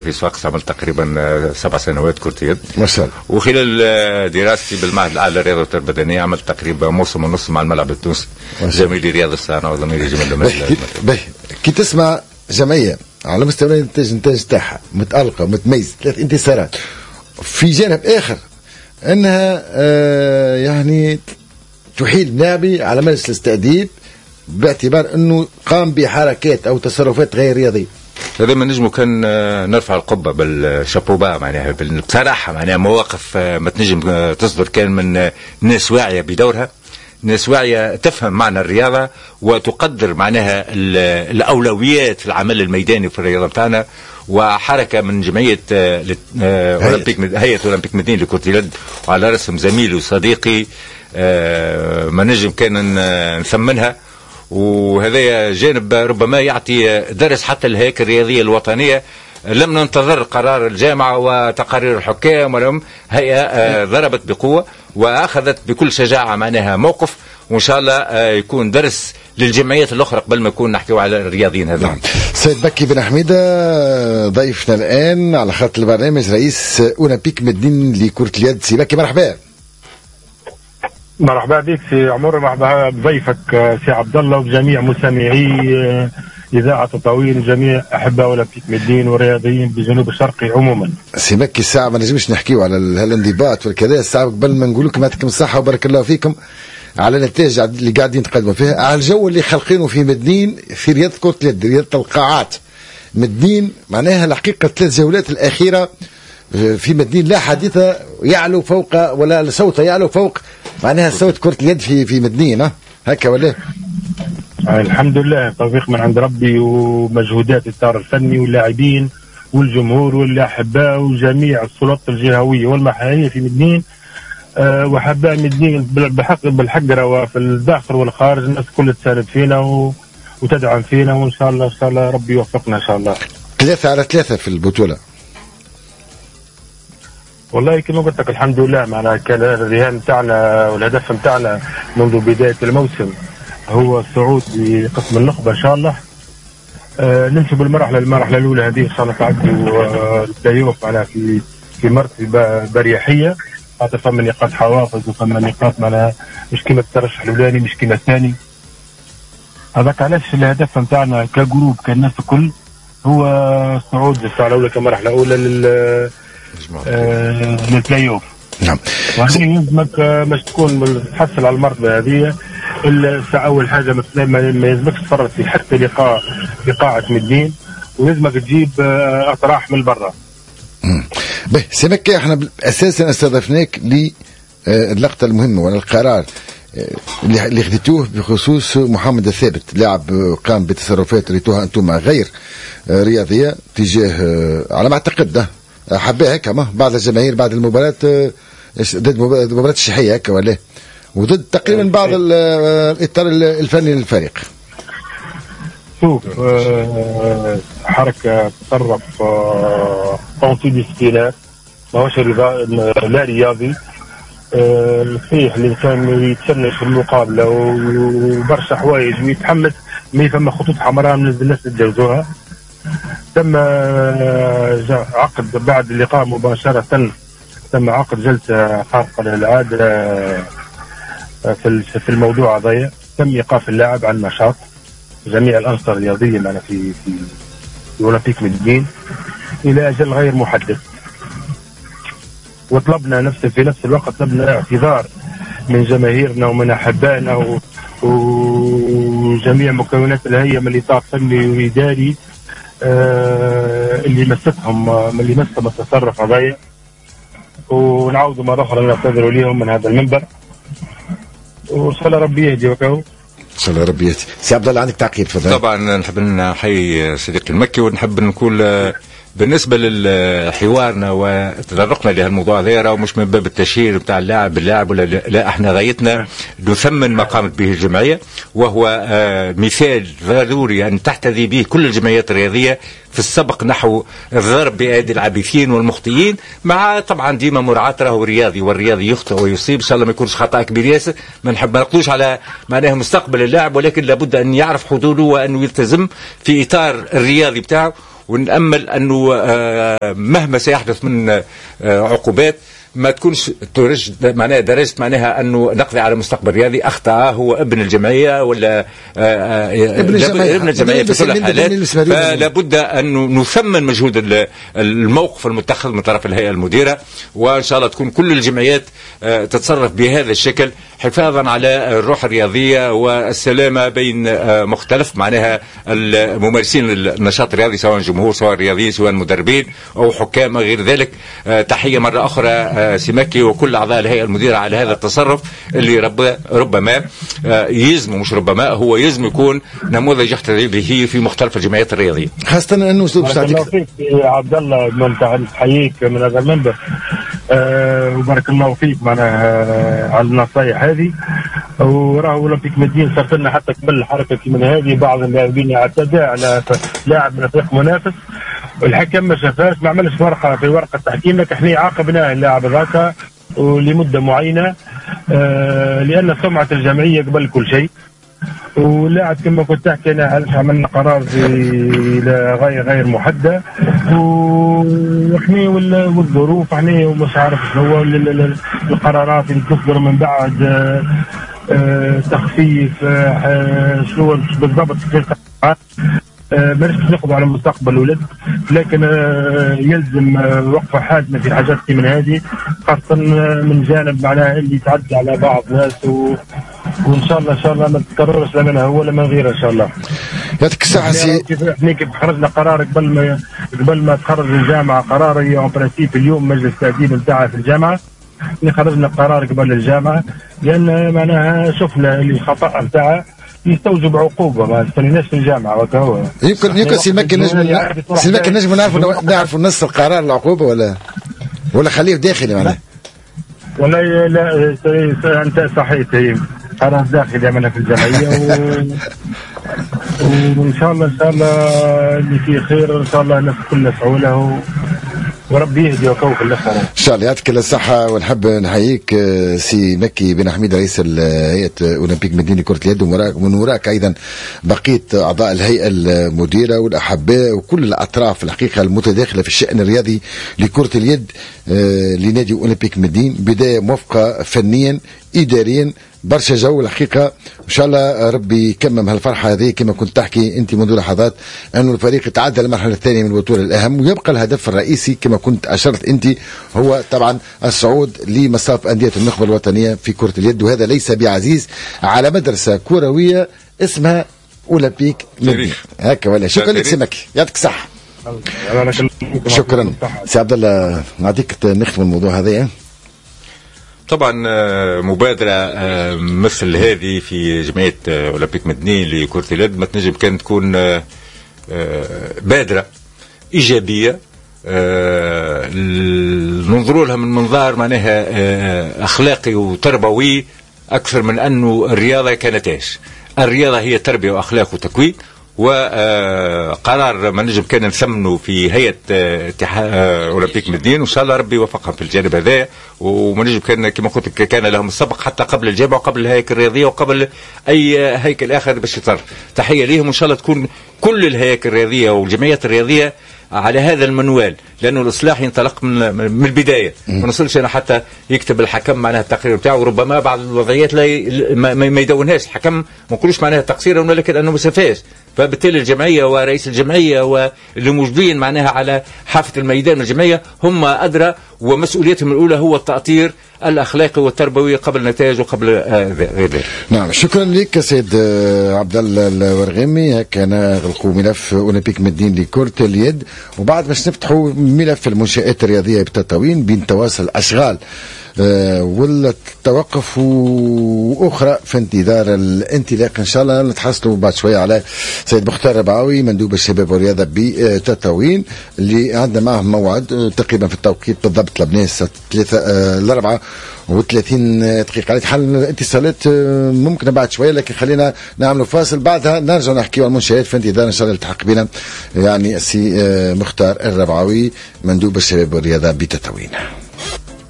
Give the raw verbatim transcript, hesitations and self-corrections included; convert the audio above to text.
في صفاقس عملت تقريبا سبع سنوات كرة يد ما شاء الله. وخلال دراستي بالمعهد الأعلى للرياضة البدنية عملت تقريبا موسم ونص مع الملعب التونسي زميلي رياض الصانع وزميلي جمال دمشق. باهي كي تسمع جمعية على مستوى الانتاج الانتاج تاعها متألقة ومتميزة ثلاث انتصارات في جانب آخر أنها آه يعني تحيل لاعبي على مجلس التأديب باعتبار أنه قام بحركات أو تصرفات غير رياضية. هذا ما نجمو كان نرفع القبة بالشابوبا معناها بصراحة معناها مواقف ما تنجم تصدر كان من ناس واعية بدورها، ناس واعية تفهم معنى الرياضة وتقدر معناها الأولويات في العمل الميداني في الرياضة بتاعنا، وحركة من جمعية أولمبيك هيئة أولمبيك مدينة لكرة اليد وعلى رسم زميلي وصديقي ما نجم كان نثمنها. وهذا جانب ربما يعطي درس حتى الهيكل الرياضية الوطنية. لم ننتظر قرار الجامعة وتقارير الحكام ولم هيئة ضربت بقوة وأخذت بكل شجاعة معناها موقف، وإن شاء الله يكون درس للجمعيات الأخرى قبل ما نكون نحكي على الرياضيين هذا. نعم. سيد بكي بن حميدة ضيفنا الآن على خط البرنامج رئيس أولمبيك مدينة لكرة اليد. سي بكي مرحبا. مرحبا بك سي عمر، مرحبا بضيفك سي عبد الله وبجميع مسامعي إذاعة تطاوين وجميع أحباء أولمبيك مدين ورياضيين بجنوب الشرقي عموما. سي مكي الساعة ما نجمش نحكيو على هالانضباط والكذا، الساعة قبل ما نقول لكم يعطيكم الصحة وبارك الله فيكم على النتائج اللي قاعدين تقدموا فيها، على الجو اللي خلقينه في مدين في رياضة كرة اليد، رياضة القاعات. مدين معناها الحقيقة الثلاث جولات الأخيرة في مدين لا حديث يعلو فوق ولا صوت يعلو فوق معناها صوت كرة اليد في في مدينة هكا ولا؟ الحمد لله، توفيق من عند ربي ومجهودات الإطار الفني واللاعبين والجمهور والأحباء وجميع السلطات الجهوية والمحلية في مدين. أه وحباء مدين بالحق بالحق وفي الداخل والخارج الناس كل تساند فينا و... وتدعم فينا، وإن شاء الله إن شاء الله ربي يوفقنا إن شاء الله. ثلاثة على ثلاثة في البطولة. والله كما قلت لك الحمد لله، معنا كان الرهان بتاعنا والهدف بتاعنا منذ بداية الموسم هو الصعود لقسم النخبة إن شاء الله. آه نمشي بالمرحلة المرحلة الأولى هذه إن شاء الله تعدوا البلاي أوف معنا في في مرتبة بريحية، خاطر فما نقاط حوافز وفما نقاط معنا مش كيما الترشح الأولاني مش كيما الثاني. هذاك علاش الهدف بتاعنا كجروب كالناس الكل هو الصعود الساعة الأولى كمرحلة أولى لل للبلاي اوف. نعم. وهذه يلزمك باش تكون تحصل على المرتبه هذه اول حاجه ما يلزمكش تفرط في حتى لقاء في قاعه مدين، ولازمك تجيب اطراح من برا. به سمك احنا اساسا استضفناك للقطه المهمه ولا القرار اللي خديتوه بخصوص محمد الثابت، لاعب قام بتصرفات ريتوها انتم غير رياضيه تجاه على ما اعتقد حباها كما بعض الجماهير بعد المباراة ضد مباراة الشحية هكا ولا وضد تقريبا بعض الإطار الفني للفريق. شوف حركة تطرف قونتي ديسبلينار ماهوش لا رياضي. صحيح الإنسان يتسنى في المقابلة وبرشا حوايج ويتحمس، ما فما خطوط حمراء من الناس تتجاوزوها. تم عقد بعد اللقاء مباشرة تم عقد جلسة خارقة للعادة في في الموضوع هذايا. تم إيقاف اللاعب عن النشاط جميع الأنشطة الرياضية معنا في في أولمبيك مدين إلى أجل غير محدد. وطلبنا نفس في نفس الوقت طلبنا اعتذار من جماهيرنا ومن أحبائنا وجميع مكونات الهيئة من الإطار الفني وإداري آه اللي مستهم من اللي مستهم التصرف هذايا، ونعاودوا مرة أخرى نعتذروا ليهم من هذا المنبر، وإن شاء الله ربي يهدي وكهو. إن شاء الله ربي يهدي. سي عبد الله عندك تعقيب تفضل. طبعا نحب نحيي صديقي المكي ونحب نقول بالنسبة لحوارنا وتطرقنا لهالموضوع هذا راهو مش من باب التشهير بتاع اللاعب باللاعب ولا لا، احنا غايتنا نثمن ما قامت به الجمعية، وهو آه مثال ضروري أن تحتذي به كل الجمعيات الرياضية في السبق نحو الضرب بأيدي العابثين والمخطئين، مع طبعا ديما مراعاة راهو رياضي والرياضي يخطئ ويصيب، إن شاء الله ما يكونش خطأ كبير ياسر، ما نحب ما نقولوش على معناه مستقبل اللاعب، ولكن لابد أن يعرف حدوده وأن يلتزم في إطار الرياضي بتاعه ونأمل أنه مهما سيحدث من عقوبات ما تكونش ترج معناها درجة معناها أنه نقضي على مستقبل رياضي أخطأ هو ابن الجمعية ولا ابن الجمعية, ابن الجمعية في كل الحالات. فلا بد أن نثمن مجهود الموقف المتخذ من طرف الهيئة المديرة، وإن شاء الله تكون كل الجمعيات تتصرف بهذا الشكل حفاظا على الروح الرياضية والسلامة بين مختلف معناها الممارسين النشاط الرياضي، سواء جمهور سواء رياضيين سواء مدربين أو حكام غير ذلك. تحية مرة أخرى سمكي وكل أعضاء الهيئة المديرة على هذا التصرف اللي رب ربما يزم مش ربما هو يزم يكون نموذج يحتذي به في مختلف الجمعيات الرياضية، خاصة أنه أسلوب بارك الله فيك يا عبد الله، من نحييك من هذا المنبر أه وبارك الله فيك معناها على النصائح هذه. وراه اولمبيك مدين صارت لنا حتى قبل الحركه من هذه بعض اللاعبين يعتدى على لاعب من فريق منافس والحكم ما شافهاش، ما عملش ورقه في ورقه تحكيم، لكن احنا عاقبناه اللاعب هذاك ولمده معينه أه لان سمعه الجمعيه قبل كل شيء. واللاعب كما كنت تحكي انا عملنا قرار الى غير غير محدد، واحنا والظروف احنا ومش عارف شنو القرارات اللي تصدر من بعد اه تخفيف اه شنو بالضبط ماناش نقضوا على مستقبل الولد، لكن يلزم وقفه حازمه في حاجات من هذه، خاصه من جانب معناها اللي يتعدى على بعض الناس، و... وان شاء الله ان شاء الله ما تتكررش لا منها هو ولا من غيره ان شاء الله. يعطيك الصحة سي. احنا كيف خرجنا قرار قبل ما قبل ما تخرج الجامعه قرار اون برانسيب اليوم مجلس التأديب نتاعها في الجامعه، احنا خرجنا قرار قبل الجامعه لان معناها شفنا اللي الخطا نتاعها يستوجب عقوبه، ما استنيناش في الجامعه وكهو. يمكن يمكن سي مكي نجم سي مكي نجم نعرفوا نعرفوا نص القرار العقوبه ولا ولا خليه داخلي معناها؟ ولا لا انت صحيح هي قرار داخلي عملنا في الجمعيه و... وان شاء الله ان شاء الله اللي فيه خير ان شاء الله الناس كلها سعوله و... وربي يهدي وكوف في الاخر ان شاء الله. يعطيك الصحة ونحب نحييك سي مكي بن حميد رئيس هيئة اولمبيك مدينة كرة اليد، ومن وراك ايضا بقية اعضاء الهيئة المديرة والاحباء وكل الاطراف الحقيقة المتداخلة في الشأن الرياضي لكرة اليد لنادي اولمبيك مدينة. بداية موفقة فنيا اداريا، برشا جو الحقيقة، ان شاء الله ربي يكمم هالفرحة هذه. كما كنت تحكي انت منذ لحظات انه الفريق يتعدى المرحلة الثانية من البطولة الاهم، ويبقى الهدف الرئيسي كما كنت اشرت انت هو طبعا الصعود لمصاف اندية النخبة الوطنية في كرة اليد، وهذا ليس بعزيز على مدرسة كروية اسمها اولمبيك مدينة هكا. ولا شكرا لك سي مكي، يعطيك الصحة. شكرا سي عبد الله، نعطيك نختم الموضوع هذا. طبعا مبادرة مثل هذه في جمعية أولمبيك مدني لكرة اليد ما تنجم كان تكون بادرة إيجابية ننظروا لها من منظار معناها أخلاقي وتربوي أكثر من أنه الرياضة كنتاج. الرياضة هي تربية وأخلاق وتكوين، وقرار ما نجم كان نثمنه في هيئة اتحاد أولمبيك مدين، وإن شاء الله ربي يوفقهم في الجانب هذا. وما نجم كان كما قلت كان لهم السبق حتى قبل الجامعة وقبل الهيكل الرياضية وقبل أي هيكل آخر باش يتصرف. تحية ليهم، وإن شاء الله تكون كل الهياكل الرياضية والجمعيات الرياضية على هذا المنوال، لأنه الإصلاح ينطلق من, من البداية. ما نوصلش أنا حتى يكتب الحكم معناها التقرير بتاعه، وربما بعض الوضعيات لا ما, ما يدونهاش الحكم، ما نقولوش معناها تقصيرا ولكن أنه ما سفاش. فبالتالي الجمعية ورئيس الجمعية واللي موجودين معناها على حافة الميدان الجمعية هم أدرى، ومسؤوليتهم الأولى هو التأطير الأخلاقي والتربوي قبل النتائج وقبل غير ذلك. نعم، شكرا لك سيد عبد الله الورغمي. هكذا غلقوا ملف أولمبيك مدين لكرة اليد، وبعد باش نفتحوا ملف المنشآت الرياضية بتطاوين بين تواصل أشغال أه ولا توقف واخرى في انتظار الانطلاق. ان شاء الله نتحصلوا بعد شويه على سيد مختار ربعاوي مندوب الشباب والرياضه بتطاوين اللي عندنا معه موعد تقريبا في التوقيت بالضبط لبناس ثلاثة الأربعة وثلاثين دقيقة. على حال الاتصالات ممكن بعد شوية، لكن خلينا نعملوا فاصل بعدها نرجع نحكي عن المنشآت في انتظار ان شاء الله التحق بنا يعني السي مختار الربعاوي مندوب الشباب والرياضه بتطاوين.